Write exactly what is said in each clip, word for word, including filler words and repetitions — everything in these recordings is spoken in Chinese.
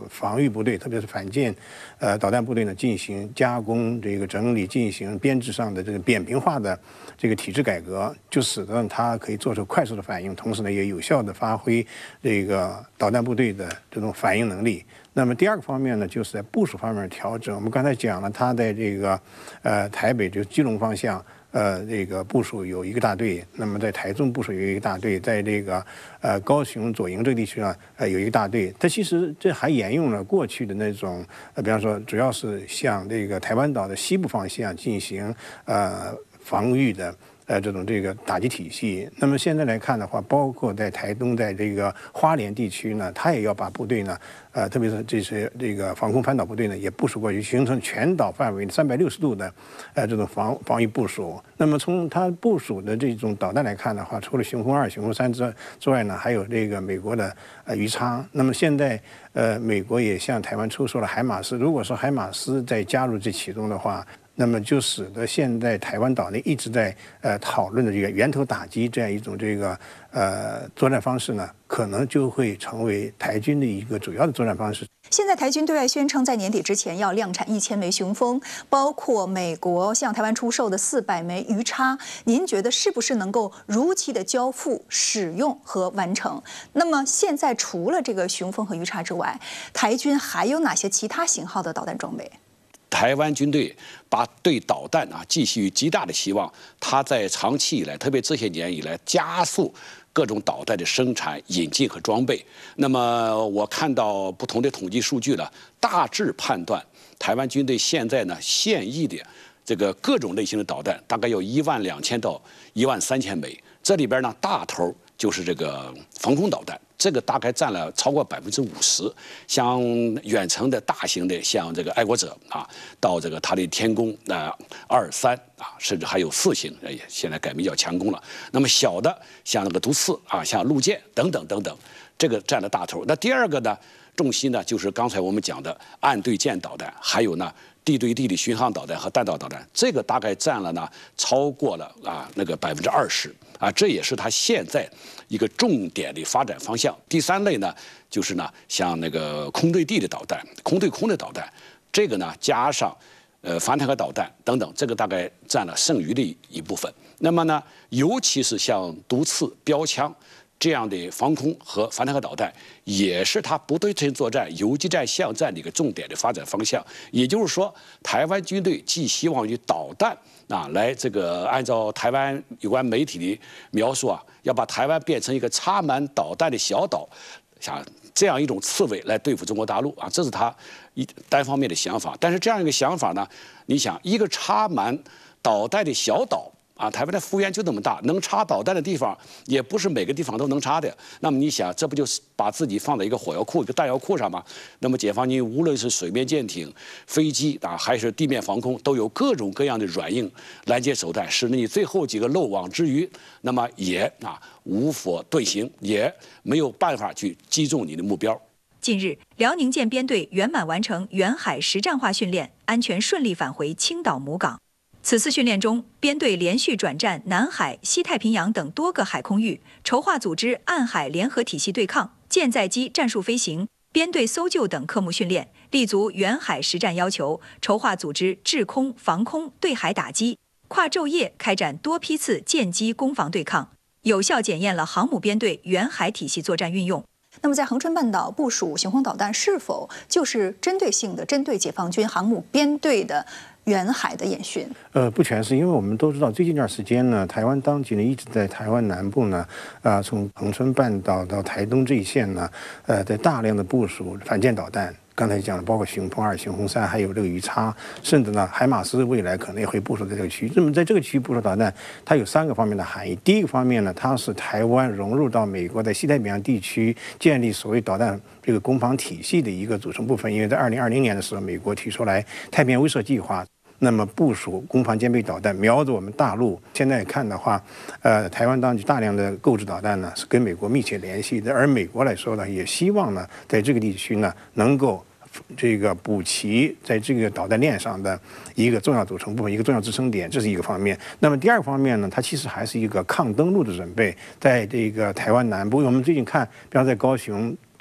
防御部队，特别是反舰呃导弹部队呢进行加工、这个整理、进行编制上的这个扁平化的这个体制改革，就使得它可以做出快速的反应，同时呢也有效的发挥这个导弹部队的这种反应能力。那么第二个方面呢，就是在部署方面调整。我们刚才讲了，它在这个呃台北就是基隆方向。呃，这个部署有一个大队，那么在台中部署有一个大队，在这个呃高雄左营这个地区呢，呃有一个大队。它其实这还沿用了过去的那种，呃，比方说主要是向这个台湾岛的西部方向进行呃防御的。呃，这种这个打击体系，那么现在来看的话，包括在台东，在这个花莲地区呢，它也要把部队呢，呃，特别是这些这个防空反导部队呢，也部署过去，形成全岛范围三百六十度的，呃，这种防防御部署。那么从它部署的这种导弹来看的话，除了雄风二、雄风三之之外呢，还有这个美国的呃鱼叉。那么现在呃，美国也向台湾出售了海马斯，如果说海马斯再加入这其中的话。那么就使得现在台湾岛内一直在呃讨论的这个源头打击这样一种这个呃作战方式呢，可能就会成为台军的一个主要的作战方式。 现在台军对外宣称，在年底之前要量产一千枚雄风，包括美国向台湾出售的四百枚鱼叉。您觉得是不是能够如期的交付、使用和完成？那么现在除了这个雄风和鱼叉之外，台军还有哪些其他型号的导弹装备？ 台湾军队把对导弹啊寄予极大的希望，它在长期以来，特别这些年以来，加速各种导弹的生产、引进和装备。那么我看到不同的统计数据了，大致判断台湾军队现在呢现役的这个各种类型的导弹大概有一万两千到一万三千枚，这里边呢大头就是这个防空导弹。这个大概占了超过百分之五十，像远程的大型的，像这个爱国者啊，到这个它的天宫啊二三啊，甚至还有四型，哎，现在改名叫强攻了。那么小的像那个毒刺啊，像陆舰等等等等，这个占了大头。那第二个呢，重心呢就是刚才我们讲的岸对舰导弹，还有呢地对地的巡航导弹和弹道导弹，这个大概占了呢超过了啊那个百分之二十啊，这也是它现在一个重点的发展方向。第三类呢，就是呢像那个空对地的导弹、空对空的导弹，这个呢加上呃反坦克导弹等等，这个大概占了剩余的一部分。那么呢，尤其是像毒刺、标枪这样的防空和反坦克导弹，也是它不对称作战、游击战、巷战的一个重点的发展方向。也就是说，台湾军队寄希望于导弹啊，来这个按照台湾有关媒体的描述啊，要把台湾变成一个插满导弹的小岛，像这样一种刺猬来对付中国大陆啊，这是他一单方面的想法。但是这样一个想法呢，你想一个插满导弹的小岛。啊，台湾的幅员就那么大，能插导弹的地方也不是每个地方都能插的。那么你想，这不就是把自己放在一个火药库、一个弹药库上吗？那么解放军无论是水面舰艇、飞机啊，还是地面防空，都有各种各样的软硬拦截手段，使得你最后几个漏网之鱼，那么也啊无法遁形，也没有办法去击中你的目标。 近日，辽宁舰编队圆满完成远海实战化训练，安全顺利返回青岛母港。此次训练中，编队连续转战南海、西太平洋等多个海空域，筹划组织岸海联合体系对抗、舰载机战术飞行、编队搜救等科目训练，立足远海实战要求，筹划组织制空、防空、对海打击，跨昼夜开展多批次舰机攻防对抗，有效检验了航母编队远海体系作战运用。 那么，在恒春半岛部署雄风导弹，是否就是针对性的针对解放军航母编队的远海的演训？ 呃，不全是，因为我们都知道，最近一段时间呢，台湾当局呢一直在台湾南部呢，啊、呃，从恒春半岛到台东这一线呢，呃，在大量的部署反舰导弹。刚才讲的，包括雄风二、雄风三，还有这个鱼叉，甚至呢，海马斯未来可能也会部署在这个区域。那么，在这个区域部署导弹，它有三个方面的含义。第一个方面呢，它是台湾融入到美国在西太平洋地区建立所谓导弹这个攻防体系的一个组成部分。因为在二零二零年的时候，美国提出来太平洋威慑计划。那么部署攻防兼备导弹，瞄着我们大陆。现在看的话，呃，台湾当局大量的购置导弹呢，是跟美国密切联系的。而美国来说呢，也希望呢，在这个地区呢，能够这个补齐在这个导弹链上的一个重要组成部分，一个重要支撑点，这是一个方面。那么第二个方面呢，它其实还是一个抗登陆的准备，在这个台湾南部，我们最近看，比方在高雄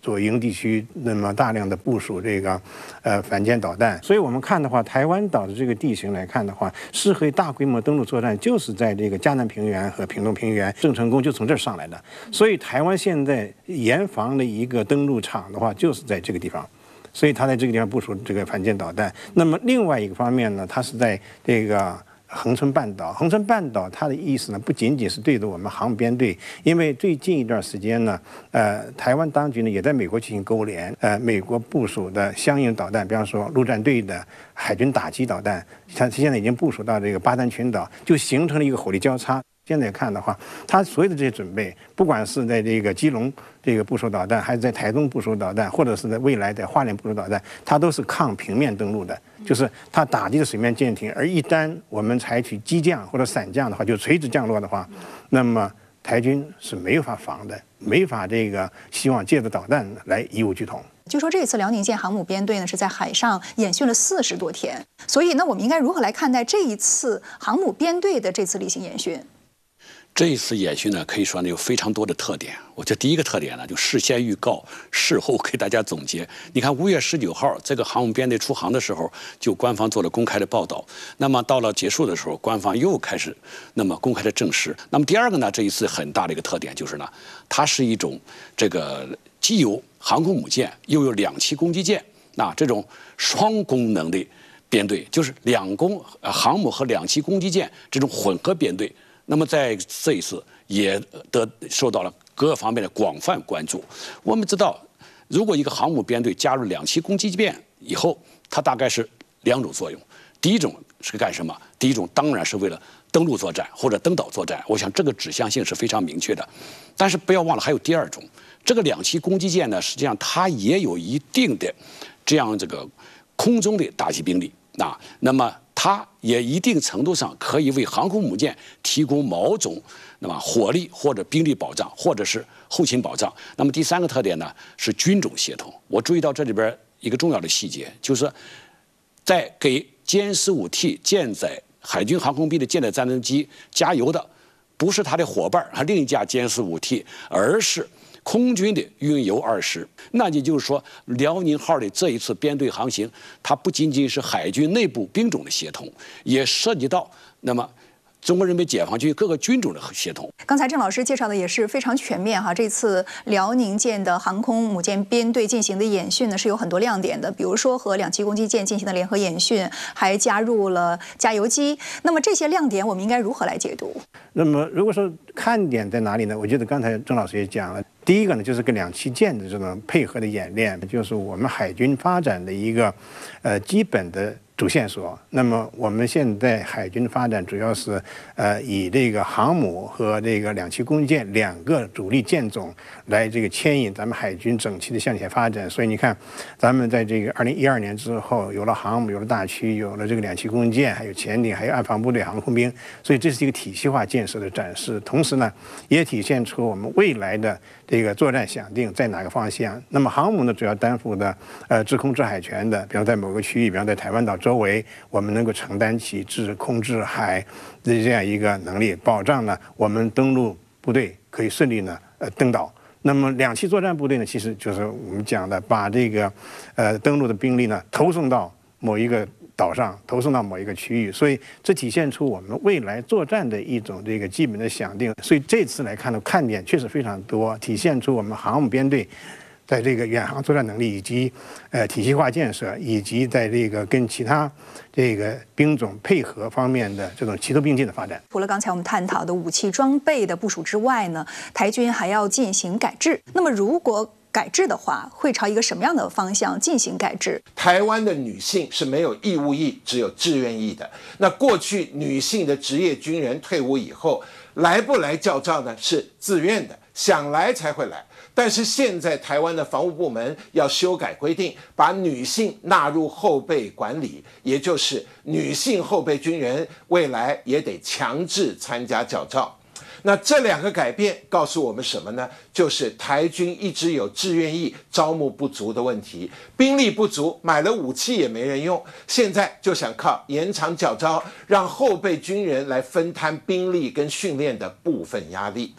左营地区那么大量的部署这个呃反舰导弹。所以我们看的话，台湾岛的这个地形来看的话，适合大规模登陆作战，就是在这个嘉南平原和屏东平原，郑成功就从这儿上来的。所以台湾现在严防的一个登陆场的话，就是在这个地方。所以他在这个地方部署这个反舰导弹。那么另外一个方面呢，它是在这个恒春半岛。恒春半岛它的意思呢，不仅仅是对着我们航母编队，因为最近一段时间呢，呃，台湾当局呢也在美国进行勾连，呃，美国部署的相应导弹，比方说陆战队的海军打击导弹，它现在已经部署到这个巴丹群岛，就形成了一个火力交叉。现在看的话，他所有的这些准备，不管是在这个基隆这个部署导弹，还是在台东部署导弹，或者是在未来在花莲部署导弹，它都是抗平面登陆的，就是它打击的水面舰艇。而一旦我们采取激降或者闪降的话，就垂直降落的话，那么台军是没有法防的，没法这个希望借着导弹来以武拒统。 据说这次辽宁舰航母编队呢是在海上演训了四十多天，所以呢，我们应该如何来看待这一次航母编队的这次例行演训？ 这一次演训呢，可以说呢有非常多的特点。我觉得第一个特点呢，就事先预告，事后给大家总结。你看，五月十九号这个航母编队出航的时候，就官方做了公开的报道。那么到了结束的时候，官方又开始那么公开的证实。那么第二个呢，这一次很大的一个特点就是呢，它是一种这个既有航空母舰，又有两栖攻击舰，那这种双功能的编队，就是两攻呃航母和两栖攻击舰这种混合编队。那么在这一次也得受到了各个方面的广泛关注。我们知道，如果一个航母编队加入两栖攻击舰以后，它大概是两种作用。第一种是干什么？第一种当然是为了登陆作战或者登岛作战，我想这个指向性是非常明确的。但是不要忘了还有第二种，这个两栖攻击舰呢，实际上它也有一定的这样这个空中的打击兵力啊，那么它也一定程度上可以为航空母舰提供某种那么火力或者兵力保障，或者是后勤保障。那么第三个特点呢是军种协同。我注意到这里边一个重要的细节，就是在给歼十五 T 舰载海军航空兵的舰载战斗机加油的，不是他的伙伴和另一架歼十五 T， 而是空军的运油二十。那也就是说，辽宁号的这一次编队航行，它不仅仅是海军内部兵种的协同，也涉及到那么中国人民解放军各个军种的协同。 刚才郑老师介绍的也是非常全面哈。这次辽宁舰的航空母舰编队进行的演训呢，是有很多亮点的，比如说和两栖攻击舰进行的联合演训，还加入了加油机。那么这些亮点，我们应该如何来解读？ 那么如果说看点在哪里呢？我觉得刚才郑老师也讲了，第一个呢就是跟两栖舰的这种配合的演练，就是我们海军发展的一个呃基本的主线索。那么我们现在海军发展主要是呃以这个航母和这个两栖攻击舰两个主力舰种来这个牵引咱们海军整体的向前发展。所以你看，咱们在这个二零一二年之后，有了航母，有了大驱，有了这个两栖攻击舰，还有潜艇，还有岸防部队航空兵。所以这是一个体系化建设的展示，同时呢，也体现出我们未来的这个作战想定在哪个方向。那么航母呢，主要担负的呃制空制海权的，比方在某个区域，比方在台湾岛周围，我们能够承担起制空制海的这样一个能力，保障呢我们登陆部队可以顺利呢呃登岛。那么两栖作战部队呢，其实就是我们讲的把这个呃登陆的兵力呢投送到某一个岛上，投送到某一个区域，所以这体现出我们未来作战的一种这个基本的想定。所以这次来看的看点确实非常多，体现出我们航母编队在这个远航作战能力以及呃体系化建设，以及在这个跟其他这个兵种配合方面的这种齐头并进的发展。 除了刚才我们探讨的武器装备的部署之外呢，台军还要进行改制。那么如果改制的话，会朝一个什么样的方向进行改制？ 台湾的女性是没有义务役，只有志愿役的。那过去女性的职业军人退伍以后，来不来教召呢？是自愿的，想来才会来。但是现在台湾的防务部门要修改规定，把女性纳入后备管理，也就是女性后备军人未来也得强制参加教召。那这两个改变告诉我们什么呢？就是台军一直有志愿役招募不足的问题，兵力不足，买了武器也没人用。现在就想靠延长教召，让后备军人来分摊兵力跟训练的部分压力。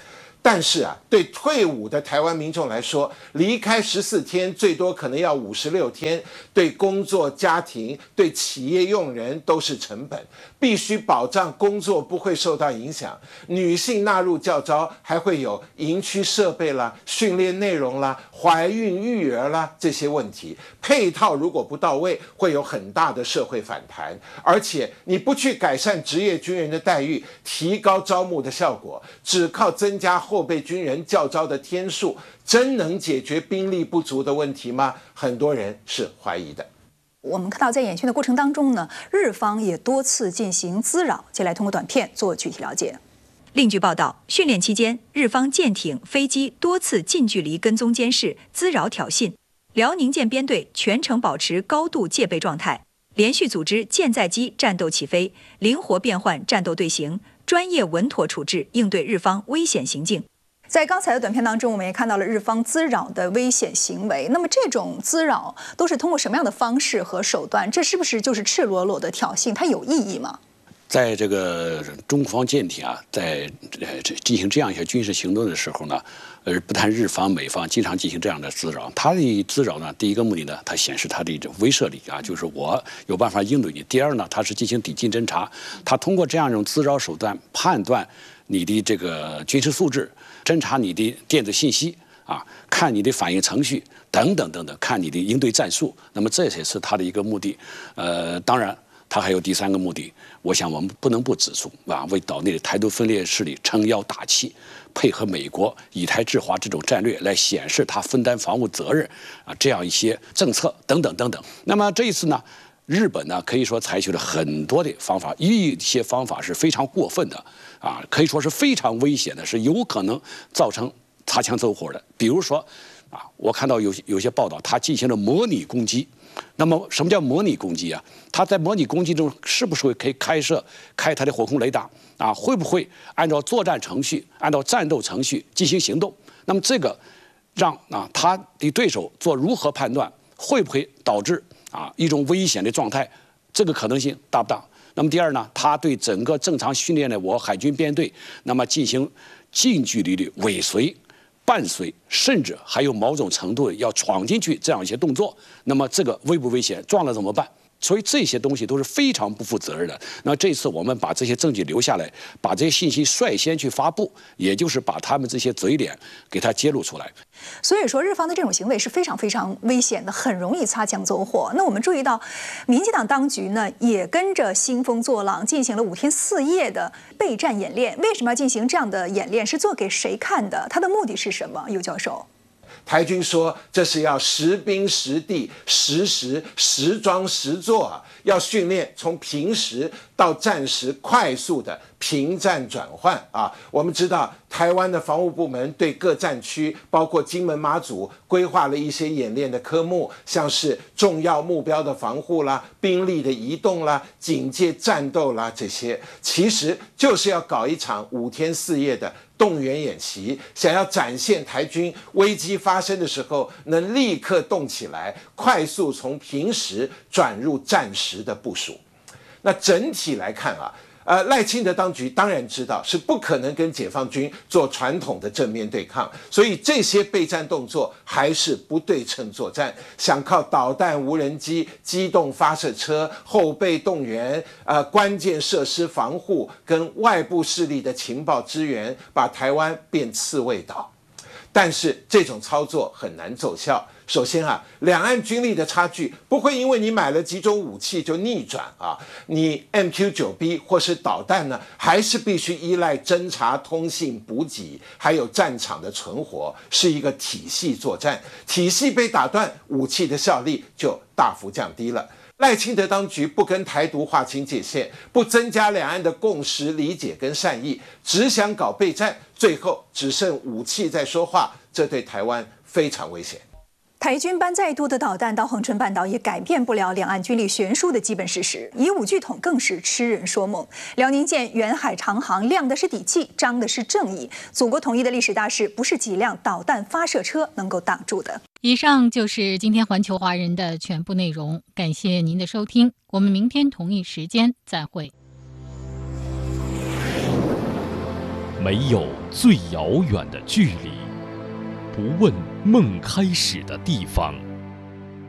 但是啊，对退伍的台湾民众来说，离开十四天，最多可能要五十六天，对工作、家庭、对企业用人都是成本，必须保障工作不会受到影响。女性纳入教召，还会有营区设备啦、训练内容啦、怀孕育儿啦这些问题，配套如果不到位，会有很大的社会反弹。而且你不去改善职业军人的待遇，提高招募的效果，只靠增加后备军人教召的天数，真能解决兵力不足的问题吗？很多人是怀疑的。 我们看到在演训的过程当中呢，日方也多次进行滋扰。接下来通过短片做具体了解。 另据报道，训练期间，日方舰艇、飞机多次近距离跟踪监视、滋扰挑衅，辽宁舰编队全程保持高度戒备状态，连续组织舰载机战斗起飞，灵活变换战斗队形，专业稳妥处置应对日方危险行径。 在刚才的短片当中，我们也看到了日方滋扰的危险行为。那么这种滋扰都是通过什么样的方式和手段？这是不是就是赤裸裸的挑衅？它有意义吗？ 在这个中国方舰艇啊，在呃进行这样一些军事行动的时候呢，呃，不但日方、美方经常进行这样的滋扰，它的滋扰呢，第一个目的呢，它显示它的一种威慑力啊，就是我有办法应对你。第二呢，它是进行抵近侦察，它通过这样一种滋扰手段判断你的这个军事素质，侦查你的电子信息啊，看你的反应程序等等等等，看你的应对战术。那么这也是它的一个目的。呃，当然。它还有第三个目的，我想我们不能不指出啊，为岛内的台独分裂势力撑腰打气，配合美国以台制华这种战略来显示它分担防务责任啊，这样一些政策等等等等。那么这一次呢，日本呢可以说采取了很多的方法，一些方法是非常过分的啊，可以说是非常危险的，是有可能造成擦枪走火的。比如说啊，我看到有有些报道，他进行了模拟攻击。那么，什么叫模拟攻击啊？它在模拟攻击中是不是会可以开设开它的火控雷达啊？会不会按照作战程序、按照战斗程序进行行动？那么这个让啊他的对手做如何判断？会不会导致啊一种危险的状态？这个可能性大不大？那么第二呢，他对整个正常训练的我海军编队，那么进行近距离的尾随。伴随，甚至还有某种程度要闯进去这样一些动作，那么这个危不危险？撞了怎么办？所以这些东西都是非常不负责任的。那这次我们把这些证据留下来，把这些信息率先去发布，也就是把他们这些嘴脸给它揭露出来。 所以说，日方的这种行为是非常非常危险的，很容易擦枪走火。那我们注意到，民进党当局呢也跟着兴风作浪，进行了五天四夜的备战演练。为什么要进行这样的演练？是做给谁看的？它的目的是什么？尤教授。 台军说这是要实兵实地实时实装实做啊，要训练从平时到战时快速的平战转换啊。我们知道台湾的防务部门对各战区，包括金门马祖，规划了一些演练的科目，像是重要目标的防护啦、兵力的移动啦、警戒战斗啦，这些其实就是要搞一场五天四夜的动员演习，想要展现台军危机发生的时候能立刻动起来，快速从平时转入战时的部署。那整体来看啊，呃，赖清德当局当然知道是不可能跟解放军做传统的正面对抗，所以这些备战动作还是不对称作战，想靠导弹、无人机、机动发射车、后备动员、呃关键设施防护跟外部势力的情报支援，把台湾变刺猬岛。但是这种操作很难奏效。首先啊，两岸军力的差距不会因为你买了几种武器就逆转啊，你 M Q 九 B 或是导弹呢，还是必须依赖侦察、通信、补给，还有战场的存活，是一个体系作战。体系被打断，武器的效力就大幅降低了。赖清德当局不跟台独划清界限，不增加两岸的共识、理解跟善意，只想搞备战，最后只剩武器在说话，这对台湾非常危险。 台军搬再多的导弹到恒春半岛，也改变不了两岸军力悬殊的基本事实。以武拒统更是痴人说梦。辽宁舰远海长航，亮的是底气，彰的是正义。祖国统一的历史大势，不是几辆导弹发射车能够挡住的。 以上就是今天环球华人的全部内容，感谢您的收听，我们明天同一时间再会。 没有最遥远的距离，不问梦开始的地方。